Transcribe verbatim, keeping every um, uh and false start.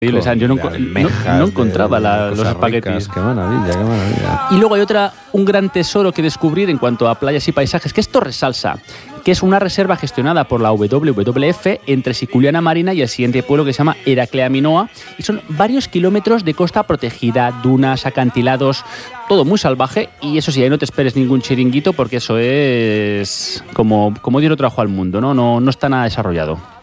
O sea, yo no, no, no encontraba la, los espaguetis. Qué maravilla, qué maravilla. Y luego hay otra, un gran tesoro que descubrir en cuanto a playas y paisajes, que es Torre Salsa, que es una reserva gestionada por la doble u doble u doble u efe entre Siculiana Marina y el siguiente pueblo que se llama Heraclea Minoa, y son varios kilómetros de costa protegida, dunas, acantilados, todo muy salvaje, y eso sí, ahí no te esperes ningún chiringuito porque eso es como, como Dios lo trajo al mundo, ¿no? No, no está nada desarrollado.